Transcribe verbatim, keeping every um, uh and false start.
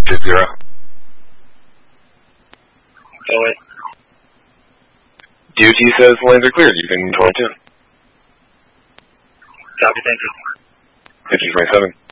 Six zero. Go ahead. D O T says the lanes are cleared. You can twenty-two. Copy, thank you. Fifty twenty-seven.